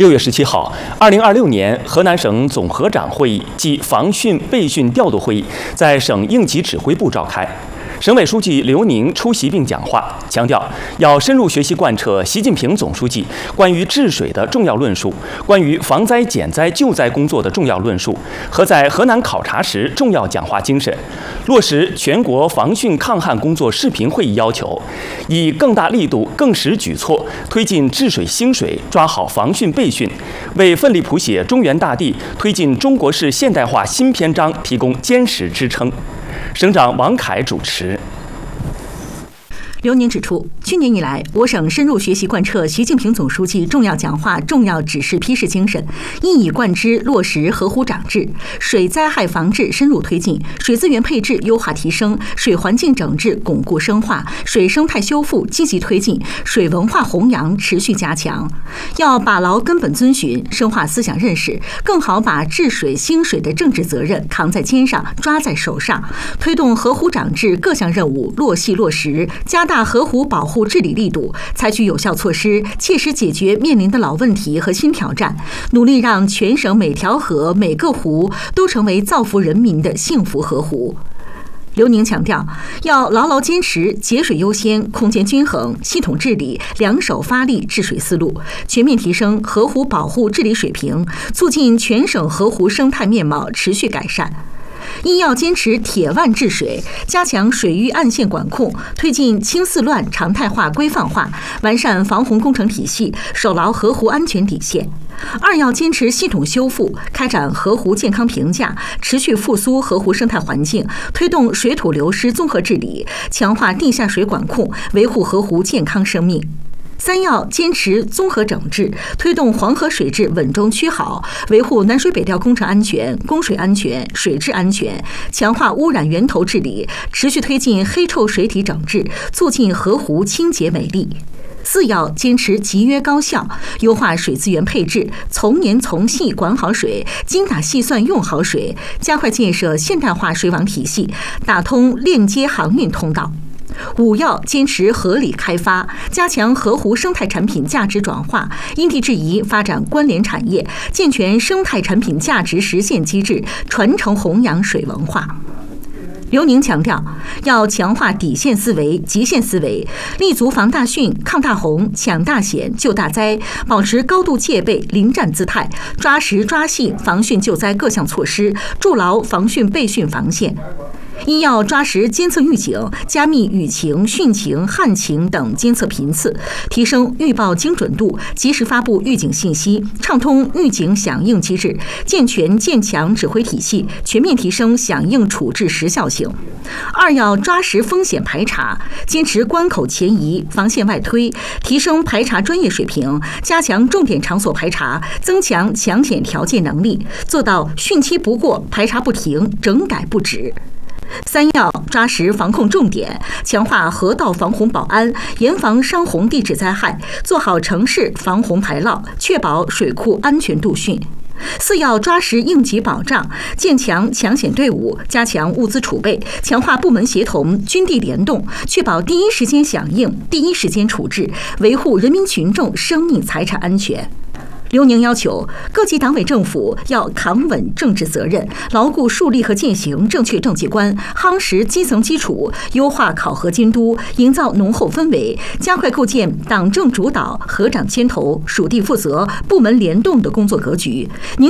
6月17号，2026年河南省总合长会议暨防汛备训调度会议在省应急指挥部召开。省委书记刘宁出席并讲话，强调要深入学习贯彻习近平总书记关于治水的重要论述、关于防灾减灾救灾工作的重要论述和在河南考察时重要讲话精神，落实全国防汛抗旱工作视频会议要求，以更大力度、更实举措推进治水兴水，抓好防汛备训，为奋力谱写中原大地、推进中国式现代化新篇章提供坚实支撑。省长王凯主持。 刘宁指出，去年以来，我省深入学习贯彻习近平总书记重要讲话、重要指示批示精神，一以贯之落实河湖长治，水灾害防治深入推进，水资源配置优化提升，水环境整治巩固深化，水生态修复积极推进，水文化弘扬持续加强。要把牢根本遵循，深化思想认识，更好把治水兴水的政治责任扛在肩上、抓在手上，推动河湖长治各项任务落细落实，加大河湖保护治理力度，采取有效措施，切实解决面临的老问题和新挑战，努力让全省每条河、每个湖都成为造福人民的幸福河湖。刘宁强调，要牢牢坚持节水优先、空间均衡、系统治理、两手发力治水思路，全面提升河湖保护治理水平，促进全省河湖生态面貌持续改善。一要坚持铁腕治水，加强水域岸线管控，推进清四乱常态化规范化，完善防洪工程体系，守牢河湖安全底线。二要坚持系统修复，开展河湖健康评价，持续复苏河湖生态环境，推动水土流失综合治理，强化地下水管控，维护河湖健康生命。三要坚持综合整治，推动黄河水质稳中趋好，维护南水北调工程安全、供水安全、水质安全，强化污染源头治理，持续推进黑臭水体整治，促进河湖清洁美丽。四要坚持集约高效，优化水资源配置，从严从细管好水，精打细算用好水，加快建设现代化水网体系，打通链接航运通道。五要坚持合理开发，加强河湖生态产品价值转化，因地制宜发展关联产业，健全生态产品价值实现机制，传承弘扬水文化。刘宁强调，要强化底线思维、极限思维，立足防大汛、抗大洪、抢大险、救大灾，保持高度戒备、临战姿态，抓实抓细防汛救灾各项措施，筑牢防汛备汛防线。一要抓实监测预警，加密雨情、汛情、旱情等监测频次，提升预报精准度，及时发布预警信息，畅通预警响应机制，健全健强指挥体系，全面提升响应处置时效性。二要抓实风险排查，坚持关口前移、防线外推，提升排查专业水平，加强重点场所排查，增强抢险调节能力，做到汛期不过、排查不停、整改不止。三要抓实防控重点，强化河道防洪保安，严防伤洪地质灾害，做好城市防洪排涝，确保水库安全度汛。四要抓实应急保障，建强抢险队伍，加强物资储备，强化部门协同、军地联动，确保第一时间响应、第一时间处置，维护人民群众生命财产安全。刘宁要求各级党委政府要扛稳政治责任，牢固树立和践行正确政绩观，夯实基层基础，优化考核监督，营造浓厚氛围，加快构建党政主导、河长牵头、属地负责、部门联动的工作格局。